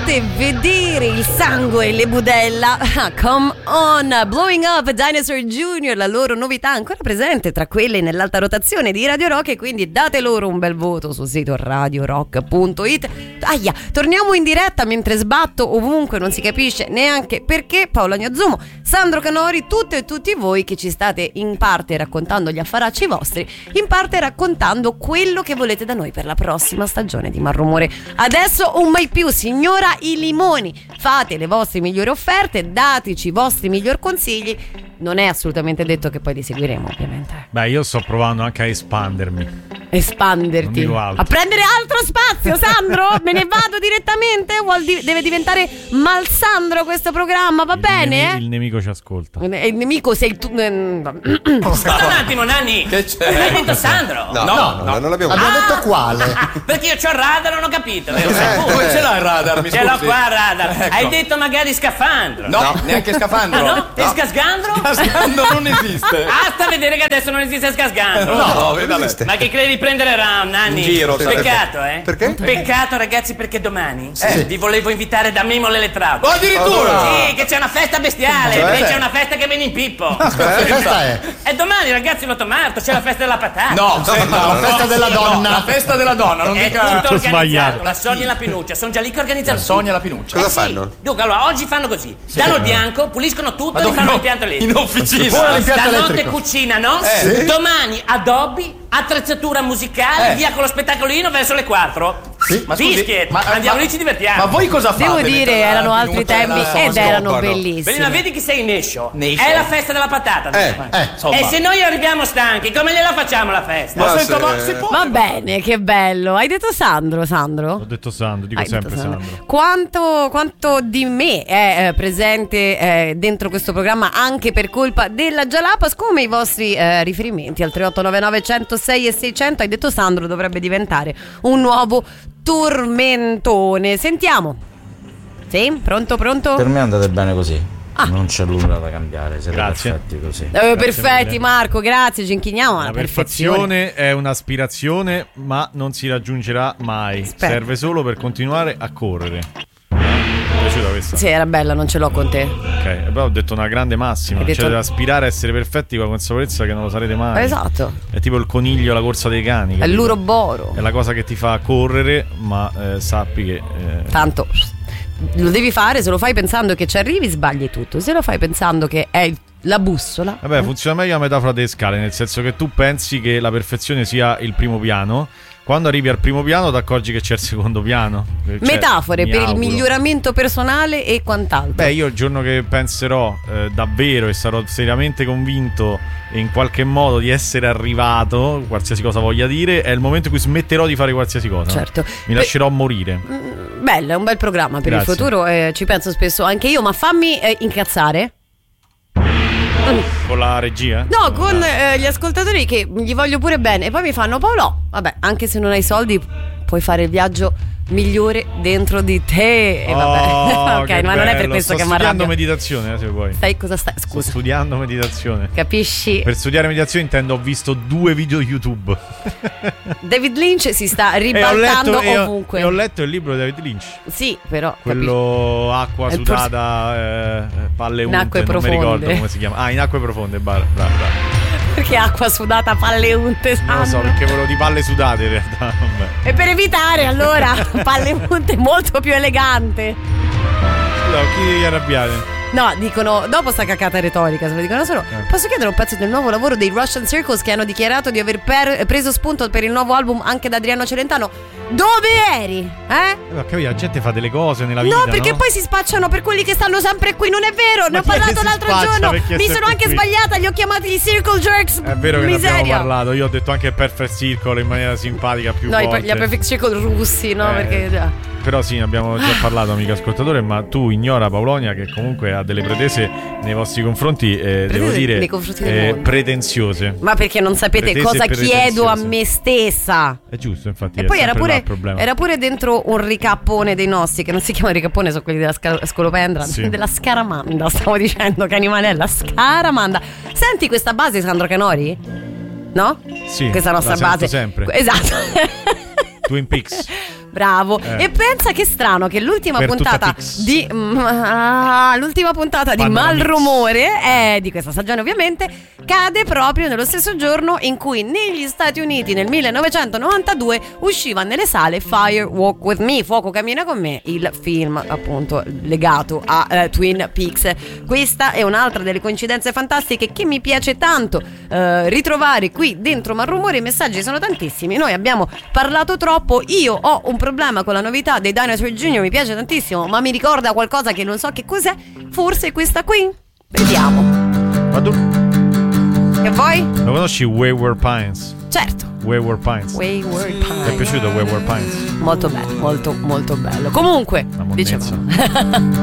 Volete vedere il sangue e le budella? Come on, Blowing Up, Dinosaur Jr., la loro novità ancora presente tra quelle nell'alta rotazione di Radio Rock, e quindi date loro un bel voto sul sito radiorock.it. Aia, torniamo in diretta mentre sbatto ovunque, non si capisce neanche perché. Paola Gnazzumo, Sandro Canori, tutte e tutti voi che ci state in parte raccontando gli affaracci vostri, in parte raccontando quello che volete da noi per la prossima stagione di Malrumore. Adesso o mai più, signora I Limoni, fate le vostre migliori offerte, dateci i vostri miglior consigli. Non è assolutamente detto che poi li seguiremo, ovviamente. Beh, io sto provando anche a espandermi. Espanderti, a prendere altro spazio. Sandro, me ne vado direttamente. Deve diventare Malsandro questo programma, va bene? Il nemico ci ascolta. Il nemico sei tu. Aspetta un attimo, Nanni. Che c'è? Hai detto Sandro? No, non l'abbiamo detto quale. Perché io c'ho il radar, non ho capito. Dove ce l'hai il radar? Mi ce l'ho qua il radar. Ecco. Hai detto magari scafandro. No, neanche scafandro. Ah, no? E scasgandro? Scasgandro non esiste. Basta vedere che adesso non esiste scasgandro. No, esiste. Ma che credi di prendere Nanni? In giro, peccato, Perché? Peccato, ragazzi, perché domani vi volevo invitare da Mimo l'Elettrauto. Oh, addirittura! Sì, che c'è una festa bestiale. C'è una festa che viene in Pippo. Che festa è? E domani, ragazzi, l'8 marzo c'è la festa della patata. No, la festa della donna. La festa della donna, non è dica. tutto organizzato. Sbagliato. La Sonia e la Pinuccia sono già lì che organizzano. La Sonia e la Pinuccia. Cosa fanno? Dunque, allora, oggi fanno così: danno il bianco, puliscono tutto e fanno l'impianto elettrico. In officina. Stanotte cucinano, domani addobbi, attrezzatura musicale, via con lo spettacolino verso le 4. Sì, ma Fischietti, andiamo lì, ci divertiamo. Ma voi cosa fate? Devo dire, erano altri tempi ed erano bellissimi. Ma vedi che sei in Nescio? È la festa della patata. Insomma. E se noi arriviamo stanchi, come gliela facciamo la festa? Ma senta, ma si può? Va bene, che bello. Hai detto Sandro? Ho detto Sandro, dico sempre Sandro. Quanto di me è presente dentro questo programma anche per colpa della Jalapas, come i vostri riferimenti al 3899 106 e 600. Hai detto Sandro, dovrebbe diventare un nuovo tormentone. Sentiamo. Sì, pronto? Per me andate bene così. Non c'è nulla da cambiare, siete perfetti così. Perfetti mille. Marco, grazie, ci inchiniamo alla perfezione. È un'aspirazione, ma non si raggiungerà mai. Serve solo per continuare a correre. Questa. Sì, era bella, non ce l'ho con te. Ok, però ho detto una grande massima. Cioè, aspirare a essere perfetti con la consapevolezza che non lo sarete mai. Esatto. È tipo il coniglio alla corsa dei cani. È l'uroboro. È la cosa che ti fa correre, ma sappi che tanto lo devi fare. Se lo fai pensando che ci arrivi, sbagli tutto. Se lo fai pensando che è la bussola, vabbè, funziona meglio la metafora delle scale, nel senso che tu pensi che la perfezione sia il primo piano. Quando arrivi al primo piano ti accorgi che c'è il secondo piano. Metafore per il miglioramento personale e quant'altro. Beh, io il giorno che penserò davvero e sarò seriamente convinto in qualche modo di essere arrivato, qualsiasi cosa voglia dire, è il momento in cui smetterò di fare qualsiasi cosa. Certo. Mi lascerò morire. Bello, è un bel programma per il futuro, ci penso spesso anche io, ma fammi incazzare. Con la regia? No, con gli ascoltatori che gli voglio pure bene. E poi mi fanno: Paolo, vabbè, anche se non hai soldi puoi fare il viaggio migliore dentro di te. E vabbè, ok, ma non è per questo che mi arrabbio. Sto studiando meditazione, se vuoi. Cosa stai? Scusa. Sto studiando meditazione. Capisci? Per studiare meditazione intendo, ho visto 2 video YouTube. David Lynch si sta ribaltando ovunque. E ho letto il libro di David Lynch. Sì, però quello acqua sudata, palle unte, acque non profonde. mi ricordo come si chiama. In acque profonde, bravo. Perché acqua sudata, palle unte? Non lo so, perché quello di palle sudate in realtà. E per evitare allora palle unte molto più elegante. No, chi devi arrabbiare? No, dicono, dopo sta cacata retorica, se lo dicono solo, posso chiedere un pezzo del nuovo lavoro dei Russian Circles, che hanno dichiarato di aver preso spunto per il nuovo album anche da Adriano Celentano? Dove eri? La gente fa delle cose nella vita. No, perché poi si spacciano per quelli che stanno sempre qui. Non è vero, ne ho parlato l'altro giorno. Mi sono anche sbagliata, li ho chiamati i Circle Jerks. È vero che miseria. ne abbiamo parlato. Io ho detto anche Perfect Circle in maniera simpatica più volte. No, gli Perfect Circle russi, no? Perché però sì, ne abbiamo già parlato, amico ascoltatore. Ma tu ignora Paolonia, che comunque ha delle pretese nei vostri confronti, devo dire, nei confronti del mondo. Pretenziose. Ma perché non sapete cosa chiedo a me stessa? È giusto, infatti. E poi era pure dentro un ricappone dei nostri, che non si chiama ricappone, sono quelli della scolopendra, sì. Della scaramanda, stavo dicendo, che animale è la scaramanda. Senti questa base, Sandro Canori? No? Sì. Questa nostra base sempre. Esatto. Twin Peaks. Bravo. E pensa che strano che l'ultima Per puntata tutta Tix. di Malrumore di questa stagione ovviamente cade proprio nello stesso giorno in cui negli Stati Uniti nel 1992 usciva nelle sale Fire Walk With Me, Fuoco cammina con me, il film appunto legato a Twin Peaks. Questa è un'altra delle coincidenze fantastiche che mi piace tanto ritrovare qui dentro Malrumore. I messaggi sono tantissimi, noi abbiamo parlato troppo. Io ho un problema con la novità dei Dinosaur Jr., mi piace tantissimo, ma mi ricorda qualcosa che non so che cos'è. Forse questa qui? Vediamo. Ma tu Che vuoi? lo conosci Wayward Pines? Certo. Wayward Pines. Wayward Pines. Ti è piaciuto Wayward Pines? Molto bello, molto molto bello. Comunque, Una monnezza. dicevamo